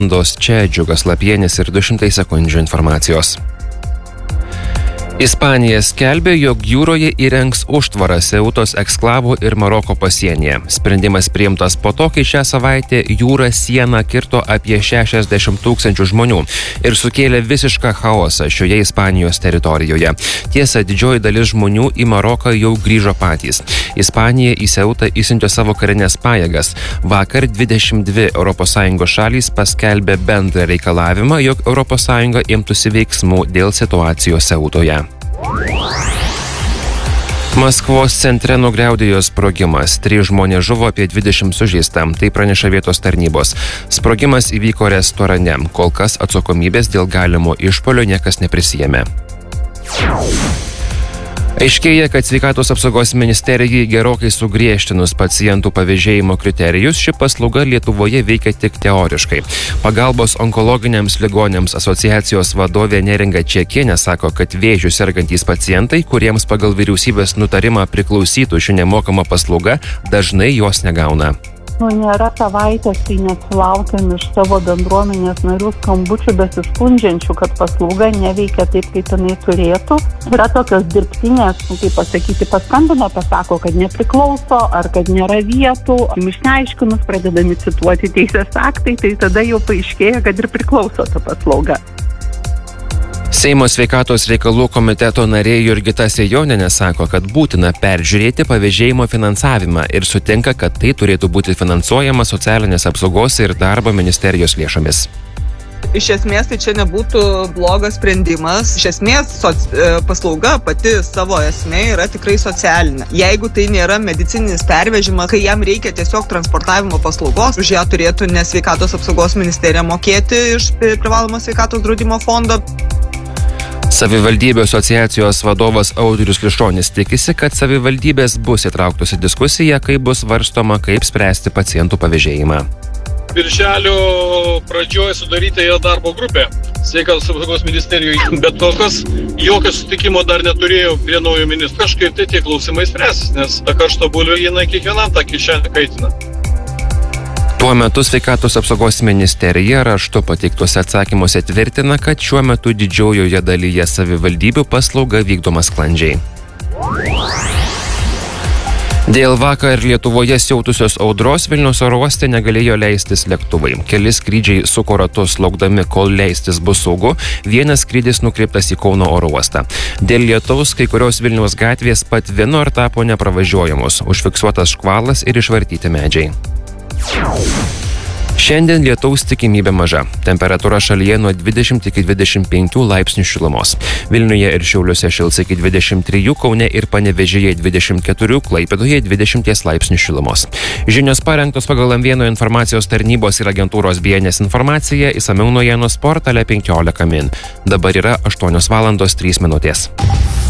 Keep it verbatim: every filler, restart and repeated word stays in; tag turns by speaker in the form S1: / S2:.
S1: Čia Džiugas Lapienis ir du šimtai sekundžių informacijos. Ispanija skelbė, jog jūroje įrengs užtvarą Seutos eksklavo ir Maroko pasienyje. Sprendimas priimtas po to, kai šią savaitę jūra sieną kirto apie šešiasdešimt tūkstančių žmonių ir sukėlė visišką chaosą šioje Ispanijos teritorijoje. Tiesa, didžioji dalis žmonių į Maroką jau grįžo patys. Ispanija į Seutą įsiuntė savo karinės pajėgas. Vakar dvidešimt dvi Europos Sąjungos šalys paskelbė bendrą reikalavimą, jog Europos Sąjunga imtųsi veiksmų dėl situacijos Seutoje. Maskvos centre nugriaudėjo sprogimas. Trys žmonės žuvo, apie dvidešimt sužeista. Tai praneša vietos tarnybos. Sprogimas įvyko restorane. Kol kas atsakomybės dėl galimo išpuolio niekas neprisijėmė. Aiškėja, kad sveikatos apsaugos ministerijai gerokai sugriežtinus pacientų pavėžėjimo kriterijus, ši paslauga Lietuvoje veikia tik teoriškai. Pagalbos onkologiniams ligoniams asociacijos vadovė Neringa Čekienė sako, kad vėžiu sergantys pacientai, kuriems pagal vyriausybės nutarimą priklausytų ši nemokama paslauga, dažnai jos negauna.
S2: Nu, nėra savaitės, kai nesulaukiam iš savo bendruomenės narių skambučių besiskundžiančių, kad paslauga neveikia taip, kaip jinai turėtų. Yra tokios dirbtinės, nu, kaip pasakyti, paskambino, pasako, kad nepriklauso ar kad nėra vietų. Išneaiškinus, pradedami cituoti teisės aktai, tai tada jau paaiškėja, kad ir priklauso ta paslauga.
S1: Seimo sveikatos reikalų komiteto narė Jurgita Sejonienė sako, kad būtina peržiūrėti pavėžėjimo finansavimą ir sutinka, kad tai turėtų būti finansuojama socialinės apsaugos ir darbo ministerijos lėšomis.
S3: Iš esmės tai čia nebūtų blogas sprendimas. Iš esmės soc... paslauga pati savo esmė yra tikrai socialinė. Jeigu tai nėra medicininis pervežimas, kai jam reikia tiesiog transportavimo paslaugos, už ją turėtų ne sveikatos apsaugos ministerija mokėti iš privalomo sveikatos draudimo fondo.
S1: Savivaldybių asociacijos vadovas Audrius Klišonis tikisi, kad savivaldybės bus įtrauktos į diskusiją, kai bus svarstoma, kaip spręsti pacientų pavėžėjimą.
S4: Birželio pradžioje sudaryta yra darbo grupė sveikatos apsaugos ministerijoje, bet kol kas jokio sutikimo dar neturėjau prie naujo ministro. Kažkaip tai tie klausimai spręsis, nes ta karšta bulvė jinai kiekvienam tą kišenę kaitina.
S1: Tuo metu sveikatos apsaugos ministerija raštu pateiktuose atsakymuose tvirtina, kad šiuo metu didžiojoje dalyje savivaldybių paslauga vykdoma sklandžiai. Dėl vakar Lietuvoje siautusios audros Vilniaus oro uoste negalėjo leistis lėktuvai. Keli skrydžiai suko ratus laukdami, kol leistis bus saugu, vienas skrydis nukreiptas į Kauno oro uostą. Dėl lietaus kai kurios Vilniaus gatvės patvino ir tapo nepravažiuojamos, užfiksuotas škvalas ir išvartyti medžiai. Šiandien lietaus tikimybė maža. Temperatūra šalyje nuo dvidešimt iki dvidešimt penkių laipsnių šilumos. Vilniuje ir Šiauliuose šils iki dvidešimt trijų, Kaune ir Panevėžyje dvidešimt keturių, Klaipėdoje dvidešimt laipsnių šilumos. Žinios parengtos pagal M vienas informacijos tarnybos ir agentūros B N S informaciją, išsamiau naujienų portale penkiolika min. Dabar yra aštuonios valandos trys minutės.